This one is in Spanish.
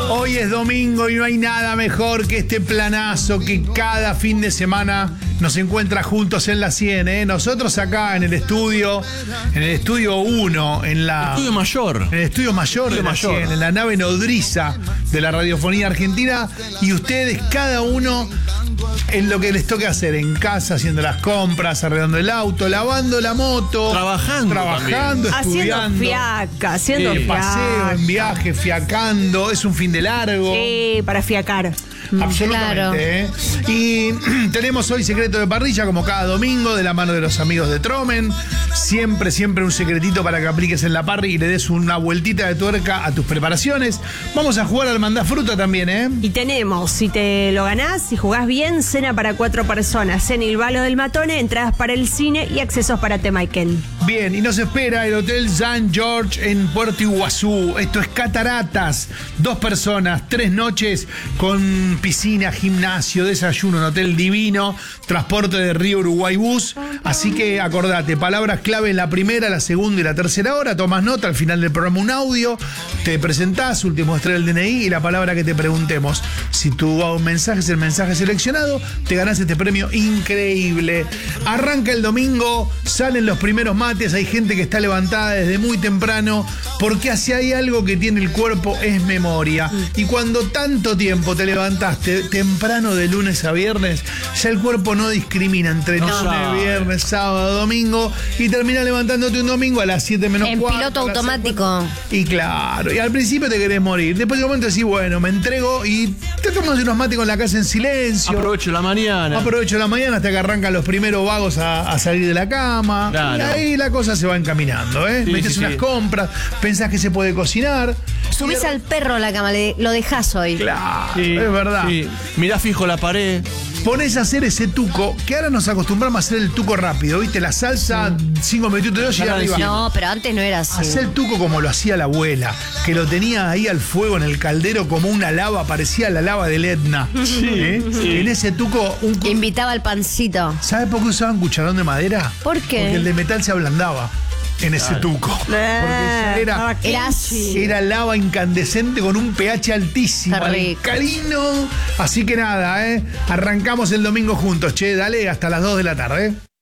Hoy es domingo y no hay nada mejor que este planazo que cada fin de semana nos encuentra juntos en la 100, ¿eh? Nosotros acá en el estudio 1, en la... Estudio mayor. En el estudio mayor de la 100, en la nave nodriza de la radiofonía argentina, y ustedes, cada uno en lo que les toque hacer, en casa, haciendo las compras, arreglando el auto, lavando la moto, trabajando, estudiando, haciendo fiaca, paseo, en viaje, fiacando, es un fin de largo. Sí, para fiacar. Absolutamente, Claro. Y tenemos hoy secreto de parrilla, como cada domingo, de la mano de los amigos de Tromen. Siempre un secretito para que apliques en la parrilla y le des una vueltita de tuerca a tus preparaciones. Vamos a jugar al mandá fruta también, ¿eh? Y tenemos, si te lo ganás, si jugás bien, cena para 4 personas, cena y Balo del Matone, entradas para el cine y accesos para Temaiken. Bien, y nos espera el Hotel St. George en Puerto Iguazú. Esto es Cataratas. 2 personas, 3 noches con piscina, gimnasio, desayuno, un hotel divino, transporte de Río Uruguay Bus. Así que acordate, palabras clave en la primera, la segunda y la tercera hora. Tomas nota, al final del programa un audio, te presentás, último estrella del DNI y la palabra que te preguntemos. Si tu mensaje es el mensaje seleccionado, te ganás este premio increíble. Arranca el domingo, salen los primeros mates, hay gente que está levantada desde muy temprano, porque si hay algo que tiene el cuerpo es memoria. Y cuando tanto tiempo te levantaste temprano de lunes a viernes, ya el cuerpo no discrimina entre lunes, viernes, sábado, domingo, y termina levantándote un domingo a las 7 menos en cuarto. piloto automático. Y claro, y al principio te querés morir. Después de un momento decís, bueno, me entrego y te tomas unos mates con la casa en silencio. Aprovecho la mañana hasta que arrancan los primeros vagos a salir de la cama. Claro. Y ahí la cosa se va encaminando, ¿eh? Sí, Metes unas compras, pensás que se puede cocinar. Subís al perro a la cama, lo dejás hoy. Claro, Sí, es verdad. sí. Mirá fijo la pared. Ponés a hacer ese tuco, que ahora nos acostumbramos a hacer el tuco rápido, ¿viste? La salsa, 5 minutitos de olla y arriba. No, pero antes no era así. Hacé el tuco como lo hacía la abuela, que lo tenía ahí al fuego en el caldero como una lava, parecía la lava del Etna. Sí. En ese tuco, Invitaba al pancito. ¿Sabes por qué usaban cucharón de madera? ¿Por qué? Porque el de metal se ablandaba en ese tuco. Porque ya era lava incandescente con un pH altísimo, Qué rico. alcalino. Así que nada, arrancamos el domingo juntos, che, dale, hasta las 2 de la tarde.